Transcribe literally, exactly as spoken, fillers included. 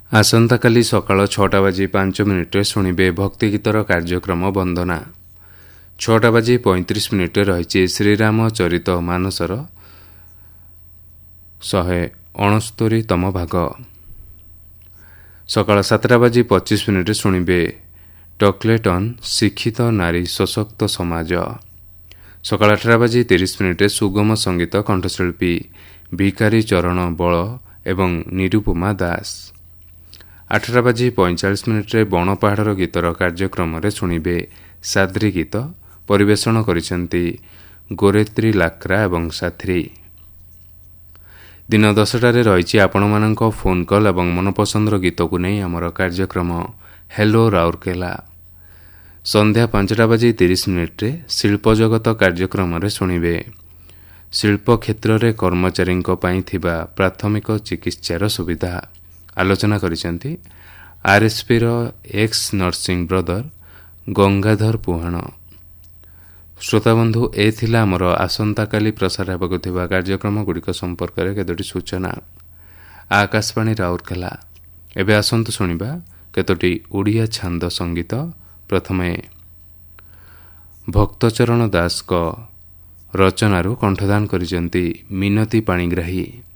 ଆସନ୍ତାକାଲି ସକାଳ ଛଅଟା ବାଜି ପାଞ୍ଚ ମିନିଟ୍ରେ ଶୁଣିବେ ଭକ୍ତିଗୀତର କାର୍ଯ୍ୟକ୍ରମ ବନ୍ଦନା। ଛଅଟା ବାଜି ପଇଁତିରିଶ ମିନିଟ୍ରେ ରହିଛି ଶ୍ରୀରାମ ଚରିତ ମାନସର ଶହେ ଅଣସ୍ତରୀତମ ଭାଗ। ସକାଳ ସାତଟା ବାଜି ପଚିଶ ମିନିଟ୍ରେ ଶୁଣିବେ ଟକ୍ଲେଟନ୍ ଶିକ୍ଷିତ ନାରୀ ସଶକ୍ତ ସମାଜ। ସକାଳ ଆଠଟା ବାଜି ତିରିଶ ମିନିଟ୍ରେ ସୁଗମ ସଙ୍ଗୀତ କଣ୍ଠଶିଳ୍ପୀ ଭିକାରୀ ଚରଣ ବଳ ଏବଂ ନିରୁପମା ଦାସ। ଆଠଟା ବାଜି ପଇଁଚାଳିଶ ମିନିଟ୍ରେ ବଣପାହାଡ଼ର ଗୀତର କାର୍ଯ୍ୟକ୍ରମରେ ଶୁଣିବେ ସାଦ୍ରି ଗୀତ। ପରିବେଷଣ କରିଛନ୍ତି ଗୋରେତ୍ରୀ ଲାକ୍ରା ଏବଂ ସାଥ୍ରୀ। ଦିନ ଦଶଟାରେ ରହିଛି ଆପଣମାନଙ୍କ ଫୋନ୍ କଲ୍ ଏବଂ ମନପସନ୍ଦର ଗୀତକୁ ନେଇ ଆମର କାର୍ଯ୍ୟକ୍ରମ ହେଲୋ ରାଉରକେଲା। ସନ୍ଧ୍ୟା ପାଞ୍ଚଟା ବାଜି ତିରିଶ ମିନିଟ୍ରେ ଶିଳ୍ପ ଜଗତ କାର୍ଯ୍ୟକ୍ରମରେ ଶୁଣିବେ ଶିଳ୍ପ କ୍ଷେତ୍ରରେ କର୍ମଚାରୀଙ୍କ ପାଇଁ ଥିବା ପ୍ରାଥମିକ ଚିକିତ୍ସାର ସୁବିଧା। ଆଲୋଚନା କରିଛନ୍ତି ଆର୍ଏସ୍ପିର X nursing brother Gangadhar Puhan. ଶ୍ରୋତାବନ୍ଧୁ, ଏ ଥିଲା ଆମର ଆସନ୍ତାକାଲି ପ୍ରସାର ହେବାକୁ ଥିବା କାର୍ଯ୍ୟକ୍ରମଗୁଡ଼ିକ ସମ୍ପର୍କରେ କେତୋଟି ସୂଚନା। ଆକାଶବାଣୀ ରାଉରକେଲା। ଏବେ ଆସନ୍ତୁ ଶୁଣିବା କେତୋଟି ଓଡ଼ିଆ ଛାନ୍ଦ ସଙ୍ଗୀତ। ପ୍ରଥମେ ଭକ୍ତଚରଣ ଦାସଙ୍କ ରଚନାରୁ କଣ୍ଠଦାନ କରିଛନ୍ତି ମିନତୀ ପାଣିଗ୍ରାହୀ।